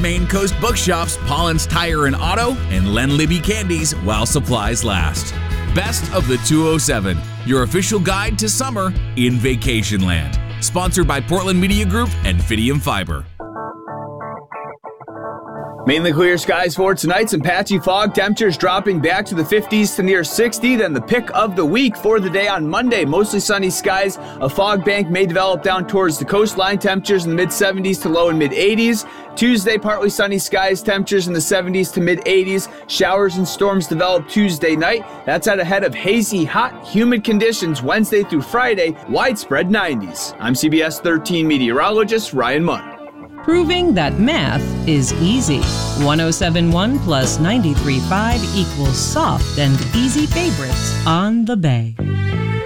Maine Coast Bookshops, Paulins Tire and Auto, and Len Libby Candies while supplies last. Best of the 207, your official guide to summer in Vacationland. Sponsored by Portland Media Group and Fidium Fiber. Mainly clear skies for tonight. Some patchy fog. Temperatures dropping back to the 50s to near 60. Then the pick of the week for the day on Monday. Mostly sunny skies. A fog bank may develop down towards the coastline. Temperatures in the mid-70s to low and mid-80s. Tuesday, partly sunny skies. Temperatures in the 70s to mid-80s. Showers and storms develop Tuesday night. That's out ahead of hazy, hot, humid conditions Wednesday through Friday. Widespread 90s. I'm CBS 13 meteorologist Ryan Munn. Proving that math is easy. 107.1 plus 93.5 equals soft and easy favorites on the Bay.